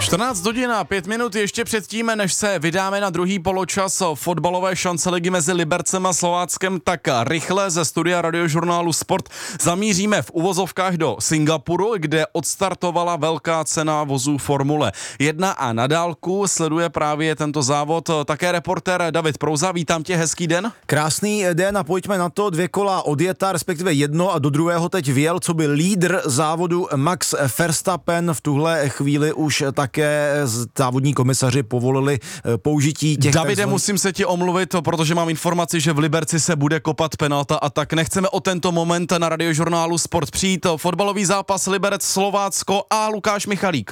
14 hodin a 5 minut ještě předtím, než se vydáme na druhý poločas fotbalové šance ligy mezi Libercem a Slováckem, tak rychle ze studia Radiožurnálu Sport zamíříme v uvozovkách do Singapuru, kde odstartovala velká cena vozů Formule 1 a na dálku sleduje právě tento závod také reportér David Prouza. Vítám tě, hezký den. Krásný den a pojďme na to, 2 kola odjeta, respektive jedno a do druhého teď vyjel, co by lídr závodu Max Verstappen. V tuhle chvíli už také závodní komisaři povolili použití těch... Davide, musím se ti omluvit, protože mám informaci, že v Liberci se bude kopat penalta a tak nechceme o tento moment na Radiožurnálu Sport přijít. Fotbalový zápas Liberec-Slovácko a Lukáš Michalík.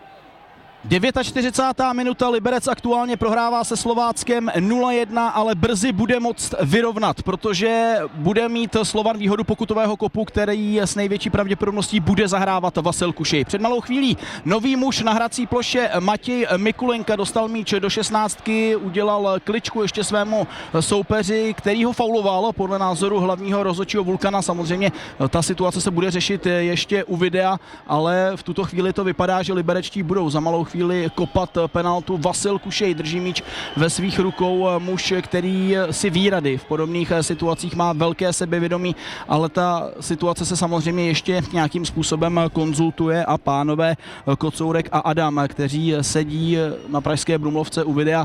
49. minuta, Liberec aktuálně prohrává se Slováckem 0-1, ale brzy bude moct vyrovnat, protože bude mít Slovan výhodu pokutového kopu, který s největší pravděpodobností bude zahrávat Vasil Kušej. Před malou chvílí nový muž na hrací ploše Matěj Mikulenka dostal míč do 16, udělal kličku ještě svému soupeři, který ho fauloval podle názoru hlavního rozhodčího Vulkana. Samozřejmě ta situace se bude řešit ještě u videa, ale v tuto chvíli to vypadá, že liberečtí budou za malou chvíli kopat penaltu. Vasil Kušej drží míč ve svých rukou, muž, který si ví rady v podobných situacích, má velké sebevědomí, ale ta situace se samozřejmě ještě nějakým způsobem konzultuje a pánové Kocourek a Adam, kteří sedí na pražské Brumlovce u videa,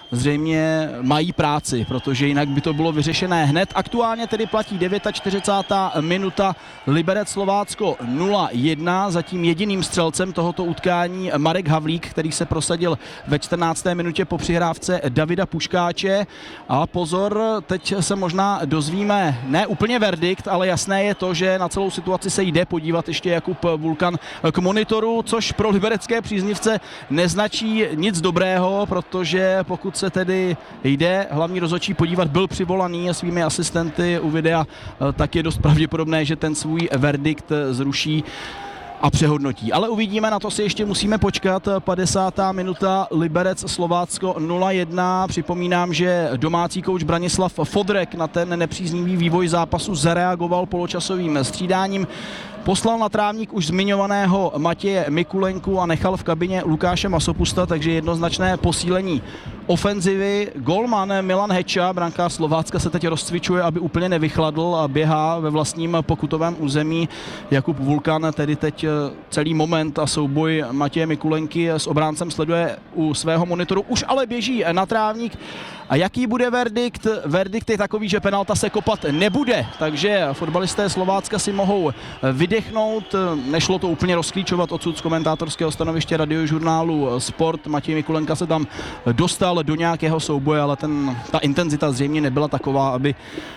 zřejmě mají práci, protože jinak by to bylo vyřešené hned. Aktuálně tedy platí 49. minuta, Liberec Slovácko 0-1, zatím jediným střelcem tohoto utkání Marek Havlík, který se prosadil ve 14. minutě po přihrávce Davida Puškáče. A pozor, teď se možná dozvíme ne úplně verdikt, ale jasné je to, že na celou situaci se jde podívat ještě Jakub Vulkan k monitoru, což pro liberecké příznivce neznačí nic dobrého, protože pokud se tedy jde hlavní rozhodčí podívat, byl přivolaný svými asistenty u videa, tak je dost pravděpodobné, že ten svůj verdikt zruší a přehodnotí. Ale uvidíme, na to si ještě musíme počkat. 50. minuta, Liberec Slovácko 0-1. Připomínám, že domácí kouč Branislav Fodrek na ten nepříznivý vývoj zápasu zareagoval poločasovým střídáním. Poslal na trávník už zmiňovaného Matěje Mikulenku a nechal v kabině Lukáše Masopusta, takže jednoznačné posílení ofenzivy. Golman Milan Heča, brankář Slovácka, se teď rozcvičuje, aby úplně nevychladl a běhá ve vlastním pokutovém území. Jakub Vulkan tedy teď celý moment a souboj Matěje Mikulenky s obráncem sleduje u svého monitoru. Už ale běží na trávník. A jaký bude verdikt? Verdikt je takový, že penalta se kopat nebude, takže fotbalisté Slovácka si mohou vydechnout. Nešlo to úplně rozklíčovat odsud z komentátorského stanoviště Radiožurnálu Sport. Matěj Mikulenka se tam dostal do nějakého souboje, ale ta intenzita zřejmě nebyla taková, aby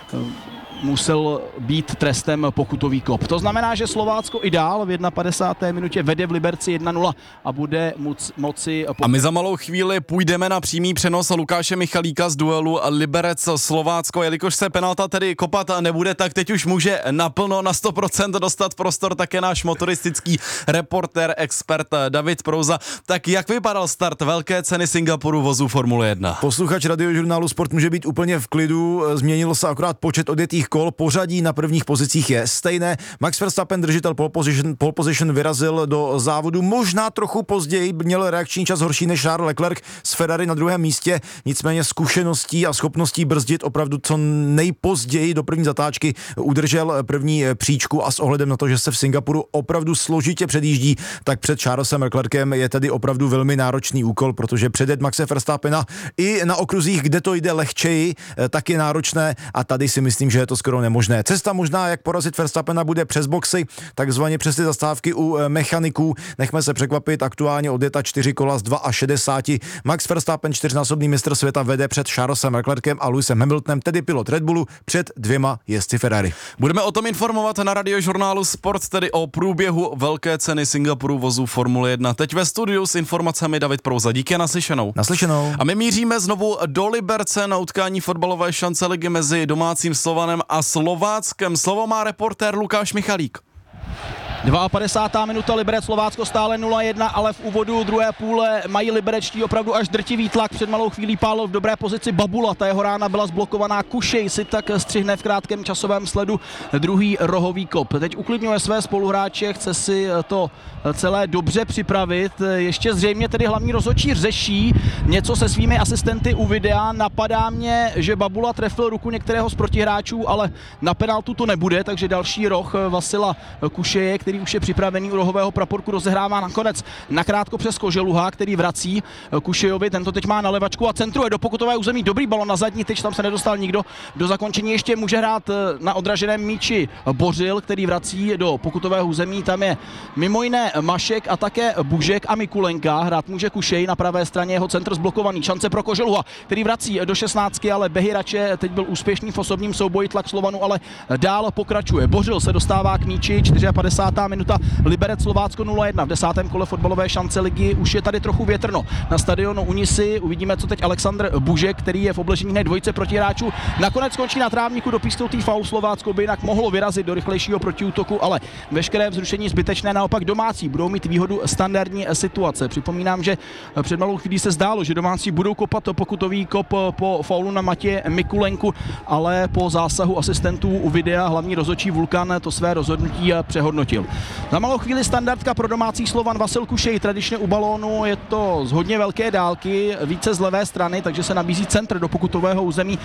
musel být trestem pokutový kop. To znamená, že Slovácko i dál v 51. minutě vede v Liberci 1-0 a bude moci... A my za malou chvíli půjdeme na přímý přenos Lukáše Michalíka z duelu Liberec-Slovácko. Jelikož se penalta tedy kopat nebude, tak teď už může naplno na 100% dostat prostor také náš motoristický reportér, expert David Prouza. Tak jak vypadal start velké ceny Singapuru vozů Formule 1? Posluchač Radiožurnálu Sport může být úplně v klidu, změnilo se akorát počet odjetých kol, pořadí na prvních pozicích je stejné. Max Verstappen, držitel pole position, vyrazil do závodu možná trochu později, měl reakční čas horší než Charles Leclerc z Ferrari na druhém místě, nicméně zkušeností a schopností brzdit opravdu co nejpozději do první zatáčky udržel první příčku a s ohledem na to, že se v Singapuru opravdu složitě předjíždí, tak před Charlesem Leclercem je tedy opravdu velmi náročný úkol, protože předjet Maxe Verstappena i na okruzích, kde to jde lehčeji, tak je náročné a tady si myslím, že je to skoro nemožné. Cesta možná, jak porazit Verstappena, bude přes boxy, takzvaně přes ty zastávky u mechaniků. Nechme se překvapit, aktuálně odjeta 4 kola z 62. Max Verstappen, 4násobný mistr světa, vede před Charlesem Leclercem a Lewisem Hamiltonem, tedy pilot Red Bullu, před 2 jezdci Ferrari. Budeme o tom informovat na Radiožurnálu Sport, tedy o průběhu velké ceny Singapuru vozů Formule 1. Teď ve studiu s informacemi David Prouza. Díky a naslyšenou. Naslyšenou. A my míříme znovu do Liberce na utkání fotbalové šance ligy mezi domácím Slovanem a Slováckem. Slovo má reportér Lukáš Michalík. 52. minuta, Liberec Slovácko stále 0-1, ale v úvodu druhé půle mají liberečtí opravdu až drtivý tlak. Před malou chvílí pálil v dobré pozici Babula, ta jeho rána byla zblokovaná. Kušej si tak střihne v krátkém časovém sledu druhý rohový kop. Teď uklidňuje své spoluhráče, chce si to celé dobře připravit. Ještě zřejmě tedy hlavní rozhodčí řeší něco se svými asistenty u videa. Napadá mě, že Babula trefil ruku některého z protihráčů, ale na penaltu to nebude, takže další roh Vasila Kušeje, který už je připravený u rohového praporku, rozehrává nakonec nakrátko přes Koželuha, který vrací Kušejovi, tento teď má na levačku a centruje do pokutového území, dobrý balon na zadní tyč, tam se nedostal nikdo. Do zakončení ještě může hrát na odraženém míči Bořil, který vrací do pokutového území, tam je mimo jiné Mašek a také Bužek a Mikulenka, hrát může Kušej, na pravé straně jeho centr zblokovaný, šance pro Koželuha, který vrací do 16, ale Behirače teď byl úspěšný v osobním souboji, tlak Slovanu ale dál pokračuje. Bořil se dostává k míči, 54. minuta, Liberec Slovácko 0-1 v 10. kole fotbalové šance ligy, už je tady trochu větrno na stadionu Unisy, uvidíme, co teď Alexandr Bužek, který je v obležení hned dvojce protihráčů, nakonec skončí na trávníku, dopísknutý faul, Slovácko by jinak mohlo vyrazit do rychlejšího protiútoku, ale veškeré vzrušení zbytečné, naopak domácí budou mít výhodu standardní situace. Připomínám, že před malou chvílí se zdálo, že domácí budou kopat pokutový kop po faulu na Matěje Mikulenku, ale po zásahu asistentů u videa hlavní rozhodčí Vulkan to své rozhodnutí přehodnotil. Za malou chvíli standardka pro domácí Slovan Vasil Kušej, tradičně u balónu, je to z hodně velké dálky, více z levé strany, takže se nabízí centr do pokutového území.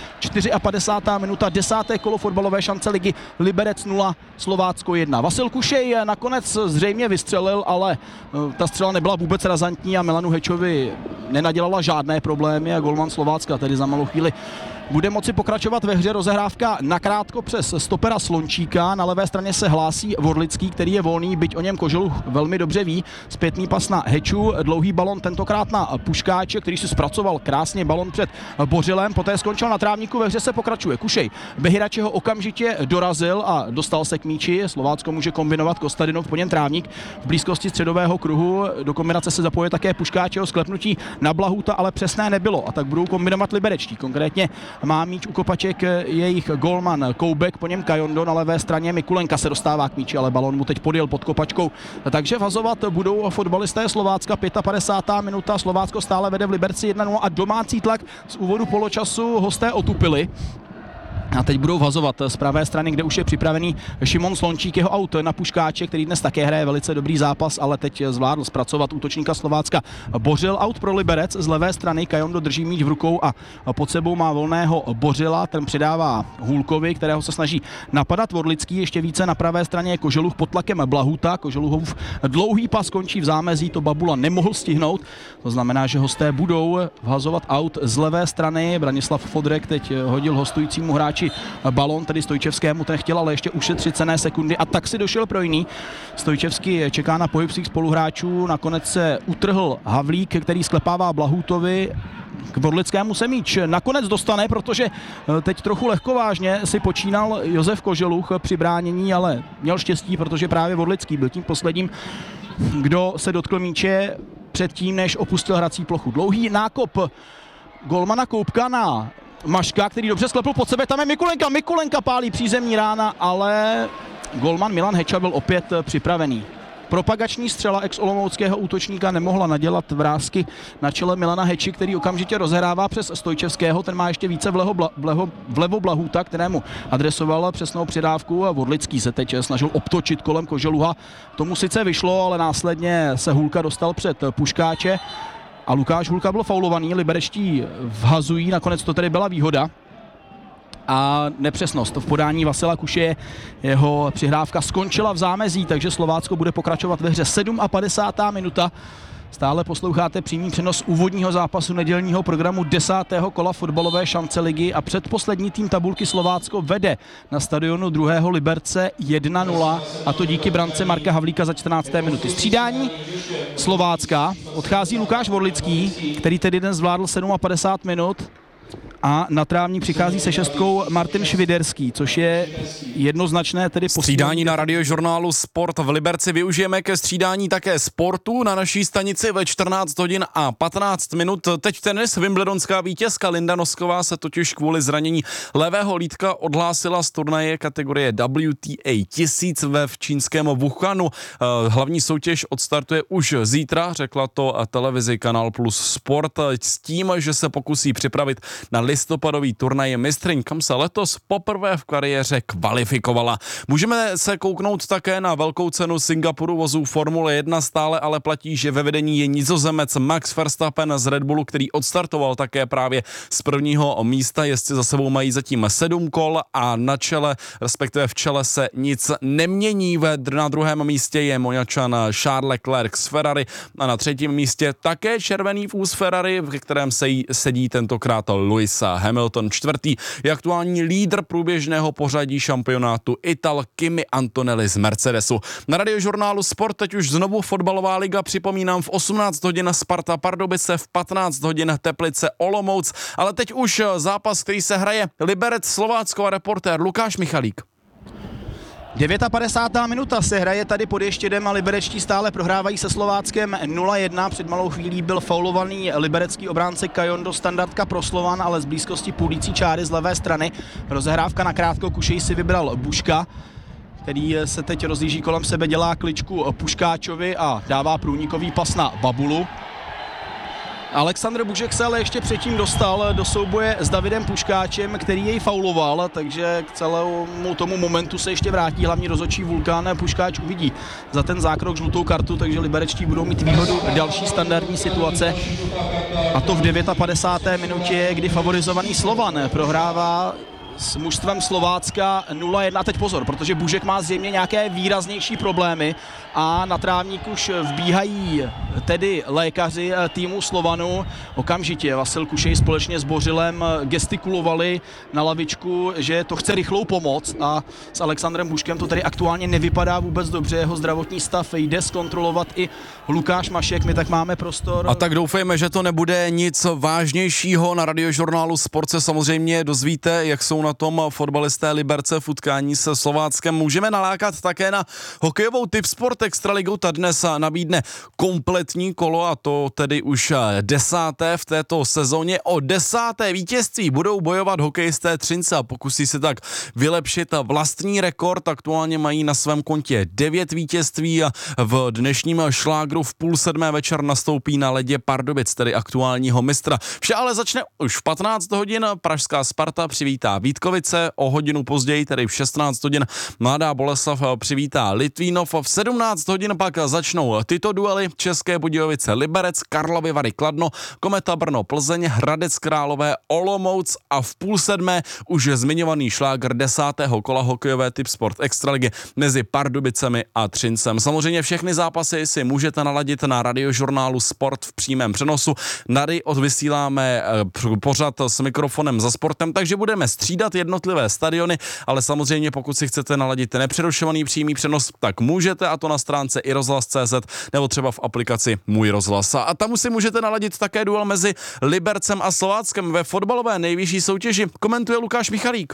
54. minuta, 10. kolo fotbalové šance ligy, Liberec 0, Slovácko 1. Vasil Kušej nakonec zřejmě vystřelil, ale ta střela nebyla vůbec razantní a Milanu Hečovi nenadělala žádné problémy a golman Slovácka tedy za malou chvíli bude moci pokračovat ve hře, rozehrávka nakrátko přes stopera Slončíka, na levé straně se hlásí Vorlický, který je volný, byť o něm Koželuch velmi dobře ví, zpětný pas na Heču, dlouhý balon tentokrát na Puškáče, který si zpracoval krásně balon před Bořilem, poté skončil na trávníku, ve hře se pokračuje Kušej. Behirače ho okamžitě dorazil a dostal se k míči, Slovácko může kombinovat, Kostadinov, po něm trávník v blízkosti středového kruhu, do kombinace se zapojí také Puškáčeho sklepnutí na Blahuta, ale přesné nebylo a tak budou kombinovat liberečtí, konkrétně má míč u kopaček jejich golman Koubek, po něm Kajondo, na levé straně Mikulenka se dostává k míči, ale balon mu teď podjel pod kopačkou. Takže vazovat budou fotbalisté Slovácka, 55. minuta, Slovácko stále vede v Liberci 1-0 a domácí tlak z úvodu poločasu hosté otupili. A teď budou vazovat z pravé strany, kde už je připravený Šimon Slončík, jeho auto na Puškáče, který dnes také hraje velice dobrý zápas, ale teď zvládl zpracovat útočníka Slovácka. Bořil, aut pro Liberec z levé strany, Kajondo drží míč v rukou a pod sebou má volného Bořila, ten předává Hůlkovi, kterého se snaží napadat Vorlický, ještě více na pravé straně je Koželuch pod tlakem Blahuta, Koželuchův dlouhý pas končí v zámezí, to Babula nemohl stihnout, to znamená, že hosté budou vhazovat aut z levé strany, Branislav Fodrek teď hodil hostujícímu hráči balón, tedy Stojčevskému, ten chtěl ale ještě ušetřit cenné sekundy a tak si došel pro jiný. Stojčevský čeká na pohyb svých spoluhráčů, nakonec se utrhl Havlík, který sklepává Blahutovi, k Vorlickému se míč nakonec dostane, protože teď trochu lehkovážně si počínal Josef Koželuch při bránění, ale měl štěstí, protože právě Vorlický byl tím posledním, kdo se dotkl míče předtím, než opustil hrací plochu. Dlouhý nákop golmana Koubka na Maška, který dobře sklepl pod sebe, tam je Mikulenka, Mikulenka pálí přízemní rána, ale golman Milan Heča byl opět připravený. Propagační střela ex-olomouckého útočníka nemohla nadělat vrásky na čele Milana Heči, který okamžitě rozehrává přes Stojčevského, ten má ještě více vlevo Blahuta, kterému adresoval přesnou předávku a Vorlický se teď snažil obtočit kolem Koželuha. Tomu sice vyšlo, ale následně se Hůlka dostal před Puškáče a Lukáš Hůlka byl faulovaný, liberečtí vhazují, nakonec to tedy byla výhoda. A nepřesnost v podání Vasila Kušeje, jeho přihrávka skončila v zámezí, takže Slovácko bude pokračovat ve hře. 57. minuta. Stále posloucháte přímý přenos úvodního zápasu nedělního programu 10. kola fotbalové šance ligy a předposlední tým tabulky Slovácko vede na stadionu 2. Liberce 1-0 a to díky brance Marka Havlíka za 14. minuty. Střídání Slovácka, odchází Lukáš Vorlický, který tedy dnes zvládl 57 minut a na trávník přichází se šestkou Martin Šviderský, což je jednoznačné tedy střídání na Radiožurnálu Sport v Liberci. Využijeme ke střídání také sportu na naší stanici ve 14 hodin a 15 minut. Teď tenis. Wimbledonská vítězka Linda Nosková se totiž kvůli zranění levého lítka odhlásila z turnaje kategorie WTA 1000 ve čínském Wuhanu. Hlavní soutěž odstartuje už zítra, řekla to televizi Kanal Plus Sport, s tím, že se pokusí připravit na listopadový turnaj mistryň, kam se letos poprvé v kariéře kvalifikovala. Můžeme se kouknout také na velkou cenu Singapuru vozů Formule 1, stále ale platí, že ve vedení je Nizozemec Max Verstappen z Red Bullu, který odstartoval také právě z prvního místa. Jezdci za sebou mají zatím 7 kol a na čele, respektive v čele se nic nemění. Na druhém místě je Moňačan Charles Leclerc z Ferrari a na třetím místě také červený vůz Ferrari, v kterém sedí tentokrát Lewis Hamilton. Čtvrtý je aktuální lídr průběžného pořadí šampionátu Ital Kimi Antonelli z Mercedesu. Na Radiožurnálu Sport teď už znovu fotbalová liga, připomínám v 18 hodin Sparta Pardubice, v 15 hodin Teplice Olomouc, ale teď už zápas, který se hraje Liberec Slovácko a reportér Lukáš Michalík. 59. minuta se hraje tady pod Ještědem a liberečtí stále prohrávají se Slováckem 0-1. Před malou chvílí byl faulovaný liberecký obránce Kajondo, standardka pro Slovan, ale z blízkosti půlící čáry z levé strany. Rozehrávka na krátkou, Kušej si vybral Buška, který se teď rozjíždí kolem sebe, dělá kličku Puškáčovi a dává průnikový pas na Babulu. Alexandr Bužek se ale ještě předtím dostal do souboje s Davidem Puškáčem, který jej fauloval, takže k celému tomu momentu se ještě vrátí hlavní rozhodčí Vulkán. Puškáč uvidí za ten zákrok žlutou kartu, takže liberečtí budou mít výhodu další standardní situace. A to v 59. minutě, kdy favorizovaný Slovan prohrává s mužstvem Slovácka 0-1. A teď pozor, protože Bužek má zřejmě nějaké výraznější problémy a na trávník už vbíhají tedy lékaři týmu Slovanu. Okamžitě Vasil Kušej společně s Bořilem gestikulovali na lavičku, že to chce rychlou pomoc a s Alexandrem Buškem to tady aktuálně nevypadá vůbec dobře. Jeho zdravotní stav jde zkontrolovat i Lukáš Mašek, my tak máme prostor. A tak doufejme, že to nebude nic vážnějšího. Na Radiožurnálu Sport se samozřejmě dozvíte, jak jsou na tom fotbalisté Liberce v utkání se Slováckem. Můžeme nalákat také na hokejovou Tipsport Extraligou. Ta dnes nabídne kompletní kolo a to tedy už 10. v této sezóně. O 10. vítězství budou bojovat hokejisté Třince a pokusí se tak vylepšit vlastní rekord. Aktuálně mají na svém kontě 9 vítězství a v dnešním šlágru v 6:30 večer nastoupí na ledě Pardubic, tedy aktuálního mistra. Vše ale začne už v 15 hodin. Pražská Sparta přivítá Vítkovice, o hodinu později, tedy v 16 hodin Mladá Boleslav přivítá Litvínov. V 17 hodin pak začnou tyto duely: České Budějovice Liberec, Karlovy Vary Kladno, Kometa Brno Plzeň, Hradec Králové Olomouc a v 6:30 už zmiňovaný šlágr 10. kola hokejové Tipsport Extraligy mezi Pardubicemi a Třincem. Samozřejmě všechny zápasy si můžete naladit na Radiožurnálu Sport v přímém přenosu. Nady odvysíláme pořad s mikrofonem za sportem, takže budeme střídat jednotlivé stadiony, ale samozřejmě pokud si chcete naladit nepřerušovaný přímý přenos, tak můžete, a to na stránce iRozhlas.cz nebo třeba v aplikaci Můj rozhlas. A tam už si můžete naladit také duel mezi Libercem a Slováckem ve fotbalové nejvyšší soutěži. Komentuje Lukáš Michalík.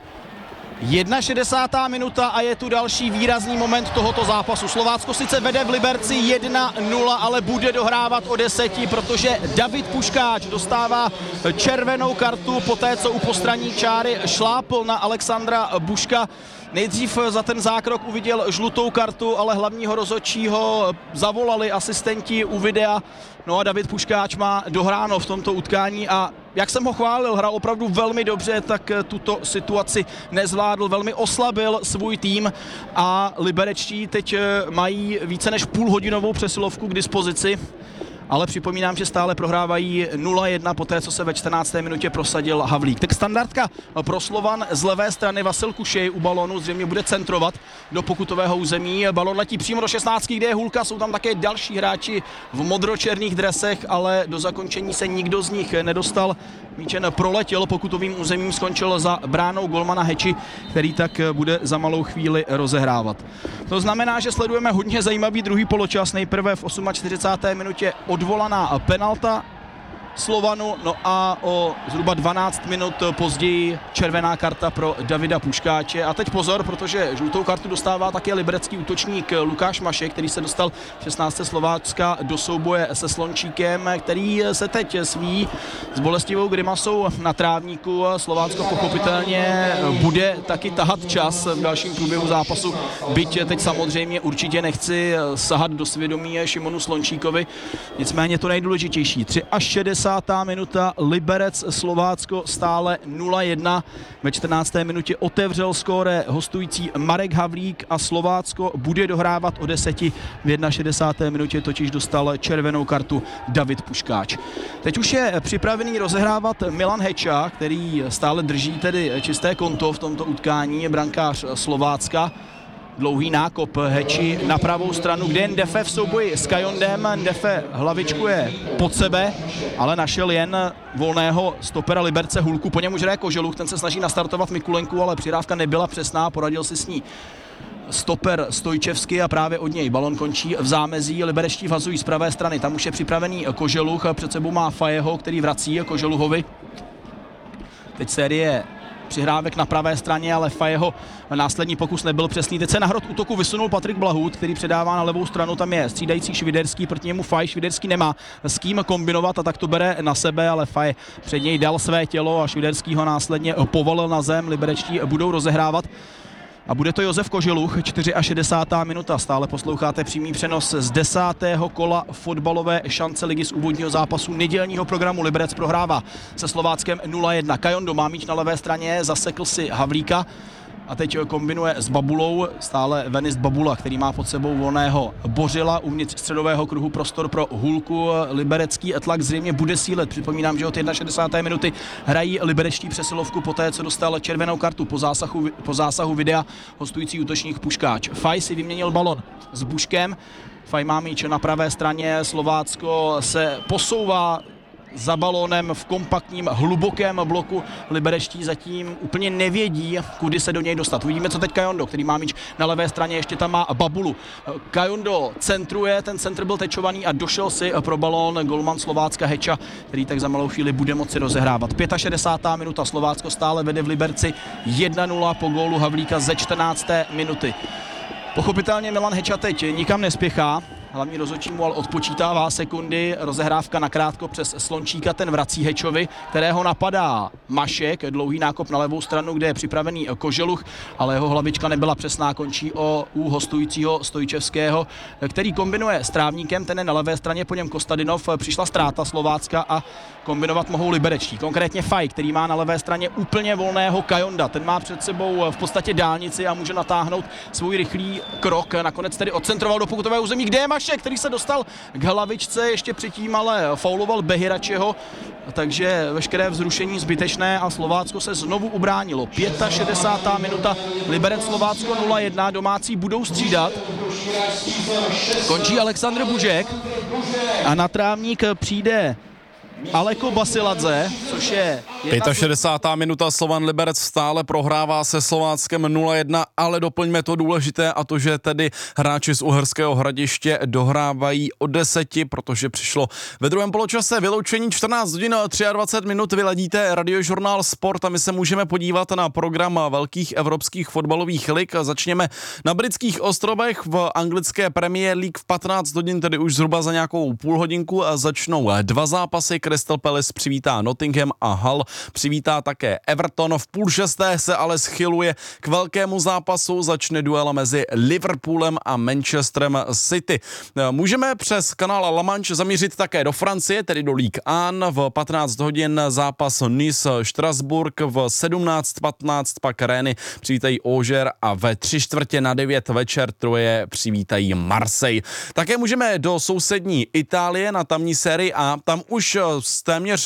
61. minuta a je tu další výrazný moment tohoto zápasu. Slovácko sice vede v Liberci 1-0, ale bude dohrávat o 10, protože David Puškáč dostává červenou kartu poté, co u postranní čáry šlápl na Alexandra Buška. Nejdřív za ten zákrok uviděl žlutou kartu, ale hlavního rozhodčího zavolali asistenti u videa. No a David Puškáč má dohráno v tomto utkání a jak jsem ho chválil, hrál opravdu velmi dobře, tak tuto situaci nezvládl, velmi oslabil svůj tým a liberečtí teď mají více než půlhodinovou přesilovku k dispozici. Ale připomínám, že stále prohrávají 0-1 poté, co se ve 14. minutě prosadil Havlík. Tak standardka pro Slovan z levé strany. Vasil Kušej u balonu zřejmě bude centrovat do pokutového území. Balon letí přímo do 16, kde je Hulka. Jsou tam také další hráči v modročerných dresech, ale do zakončení se nikdo z nich nedostal. Míčen proletěl pokutovým územím, skončil za bránou golmana Heči, který tak bude za malou chvíli rozehrávat. To znamená, že sledujeme hodně zajímavý druhý poločas. Nejprve v 48. minutě odvolaná penalta Slovanu, no a o zhruba 12 minut později červená karta pro Davida Puškáče. A teď pozor, protože žlutou kartu dostává také liberecký útočník Lukáš Mašek, který se dostal v 16. Slovácka do souboje se Slončíkem, který se teď sví s bolestivou grimasou na trávníku. Slovácko pochopitelně bude taky tahat čas v dalším průběhu zápasu, byť teď samozřejmě určitě nechci sahat do svědomí Šimonu Slončíkovi, nicméně to nejdůležitější. 63. minuta, Liberec Slovácko stále 0-1. Ve 14. minutě otevřel skóre hostující Marek Havlík a Slovácko bude dohrávat o 10. V 61. minutě totiž dostal červenou kartu David Puškáč. Teď už je připravený rozehrávat Milan Heča, který stále drží tedy čisté konto v tomto utkání, brankář Slovácka. Dlouhý nákop Heči na pravou stranu, kde Ndefe v souboji s Kajondem. Ndefe hlavičkuje pod sebe, ale našel jen volného stopera Liberce Hulku. Po něm už hraje Koželuch, ten se snaží nastartovat Mikulenku, ale přihrávka nebyla přesná, poradil si s ní stoper Stojčevsky a právě od něj balon končí v zámezí. Liberečtí vhazují z pravé strany, tam už je připravený Koželuch, před sebou má Fajeho, který vrací Koželuhovi. Teď série přihrávek na pravé straně, ale Fajeho následní pokus nebyl přesný. Teď se na hrot útoku vysunul Patrik Blahut, který předává na levou stranu, tam je střídající Šviderský, proti němu Faj. Šviderský nemá s kým kombinovat a tak to bere na sebe, ale Faj před něj dal své tělo a Šviderský ho následně povalil na zem. Liberečtí budou rozehrávat. A bude to Josef Koželuch, 64. minuta. Stále posloucháte přímý přenos z 10. kola fotbalové šance ligy z úvodního zápasu nedělního programu. Liberec prohrává se Slováckem 0-1. Kajondo má míč na levé straně, zasekl si Havlíka a teď kombinuje s Babulou, stále Venist Babula, který má pod sebou volného Bořila. Uvnitř středového kruhu prostor pro Hulku. Liberecký tlak zřejmě bude sílit. Připomínám, že od 61. minuty hrají liberečtí přesilovku poté, co dostal červenou kartu po zásahu videa hostující útočník Puškáč. Faj si vyměnil balon s Buškem. Faj má míč na pravé straně, Slovácko se posouvá za balónem v kompaktním, hlubokém bloku. Liberečtí zatím úplně nevědí, kudy se do něj dostat. Uvidíme, co teď Kajondo, který má míč na levé straně, ještě tam má Babulu. Kajondo centruje, ten centr byl tečovaný a došel si pro balón golman Slovácka Heča, který tak za malou chvíli bude moci rozehrávat. 65. minuta, Slovácko stále vede v Liberci 1-0 po gólu Havlíka ze 14. minuty. Pochopitelně Milan Heča teď nikam nespěchá. Hlavní rozhodčí mu ale odpočítává sekundy, rozehrávka nakrátko přes Slončíka, ten vrací Hečovi, kterého napadá Mašek, dlouhý nákop na levou stranu, kde je připravený Koželuch, ale jeho hlavička nebyla přesná, končí u hostujícího Stojčevského, který kombinuje s Trávníkem, ten je na levé straně, po něm Kostadinov, přišla ztráta Slovácka a kombinovat mohou liberečtí. Konkrétně Faj, který má na levé straně úplně volného Kajonda, ten má před sebou v podstatě dálnici a může natáhnout svůj rychlý krok, nakonec tedy odcentroval do pokutového území, kde je Mašek, který se dostal k hlavičce, ještě předtím ale fauloval Behiračeho, takže veškeré vzrušení zbytečné a Slovácko se znovu ubránilo. 65. minuta, Liberec Slovácko 0-1, domácí budou střídat. Končí Aleksandr Bužek a na trávník přijde Aleko Basiladze, což je 65. minuta, Slovan Liberec stále prohrává se Slováckem 0-1, ale doplňme to důležité a to, že tedy hráči z Uherského Hradiště dohrávají o 10, protože přišlo ve druhém poločase vyloučení 14 hodin 23 minut, vyladíte Radiožurnál Sport a my se můžeme podívat na program velkých evropských fotbalových lig. Začněme na britských ostrovech v anglické Premier League v 15 hodin, tedy už zhruba za nějakou půl hodinku začnou dva zápasy. Crystal Palace přivítá Nottingham a Hull přivítá také Everton. V 5:30 se ale schyluje k velkému zápasu, začne duel mezi Liverpoolem a Manchesterem City. Můžeme přes kanál La Manche zamířit také do Francie, tedy do Ligue 1. V 15 hodin zápas Nice-Štrasburg, v 17:15 pak Rennes přivítají Auxerre a ve 8:45 večer Troje přivítají Marseille. Také můžeme do sousední Itálie na tamní sérii A, tam už téměř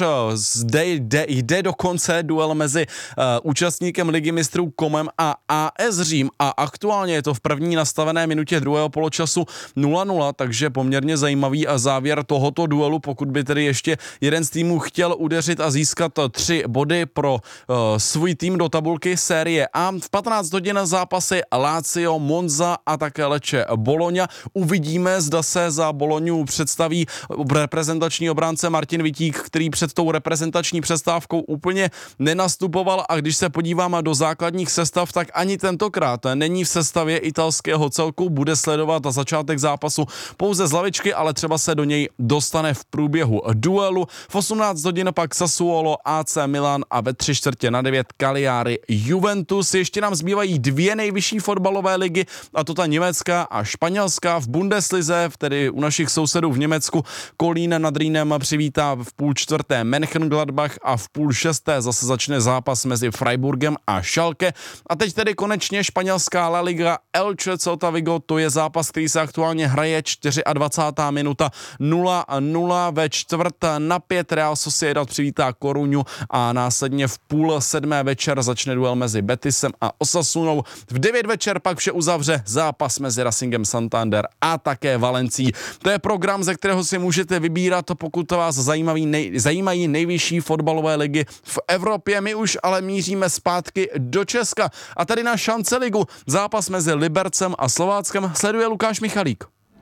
jde dokonce duel mezi účastníkem Ligy mistrů Komem a AS Řím a aktuálně je to v první nastavené minutě druhého poločasu 0-0, takže poměrně zajímavý závěr tohoto duelu, pokud by tedy ještě jeden z týmů chtěl udeřit a získat 3 body pro svůj tým do tabulky série A. V 15 hodin zápasy Lazio, Monza a také Lecce Bologna. Uvidíme, zda se za Bolognu představí reprezentační obránce Martin Vítěz Štítík, který před tou reprezentační přestávkou úplně nenastupoval, a když se podíváme do základních sestav, tak ani tentokrát není v sestavě italského celku, bude sledovat začátek zápasu pouze z lavičky, ale třeba se do něj dostane v průběhu duelu. V 18 hodin pak Sassuolo, AC Milan a ve 8:45 Cagliari Juventus. Ještě nám zbývají dvě nejvyšší fotbalové ligy, a to ta německá a španělská. V Bundeslize, tedy u našich sousedů v Německu, Kolín nad Rýnem přivítá v 5:45 Mönchengladbach a v 5:30 zase začne zápas mezi Freiburgem a Schalke. A teď tedy konečně španělská La Liga, Elche Celta Vigo, to je zápas, který se aktuálně hraje, 24. minuta, 0-0, ve 4:45 Real Sociedad přivítá Coruñu a následně v 6:30 večer začne duel mezi Betisem a Osasunou. V 9 večer pak vše uzavře zápas mezi Racingem Santander a také Valencií. To je program, ze kterého si můžete vybírat, pokud vás zajímají nejvyšší fotbalové ligy v Evropě. My už ale míříme zpátky do Česka a tady na Šance ligu zápas mezi Libercem a Slováckem sleduje Lukáš Michalík.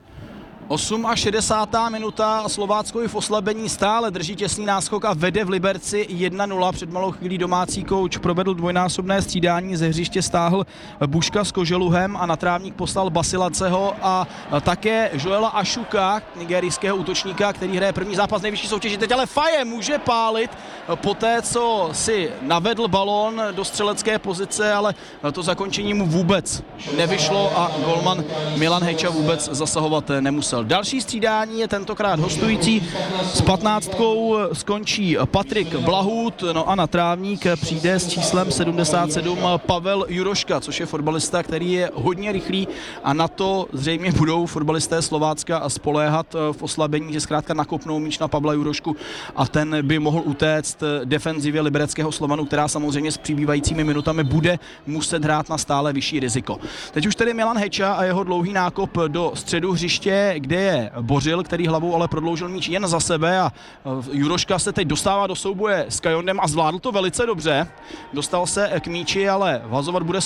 68. minuta, Slovácko je v oslabení, stále drží těsný náskok a vede v Liberci 1-0. Před malou chvílí domácí kouč provedl dvojnásobné střídání, ze hřiště stáhl Buška s Koželuhem a na trávník poslal Basilaceho a také Joela Ašuka, nigerijského útočníka, který hraje první zápas nejvyšší soutěži. Teď ale Faye může pálit poté, co si navedl balón do střelecké pozice, ale to zakončení mu vůbec nevyšlo a golman Milan Hejča vůbec zasahovat nemusel. Další střídání je tentokrát hostující. S 15 skončí Patrik Blahut, no a na trávník přijde s číslem 77 Pavel Juroška, což je fotbalista, který je hodně rychlý a na to zřejmě budou fotbalisté Slovácka spoléhat v oslabení, že zkrátka nakopnou míč na Pavla Jurošku a ten by mohl utéct defenzivě libereckého Slovanu, která samozřejmě s přibývajícími minutami bude muset hrát na stále vyšší riziko. Teď už tedy Milan Heča a jeho dlouhý nákop do středu hřiště, kde je Bořil, který hlavou ale prodloužil míč jen za sebe a Juroška se teď dostává do souboje s Kajondem a zvládl to velice dobře. Dostal se k míči, ale vazovat bude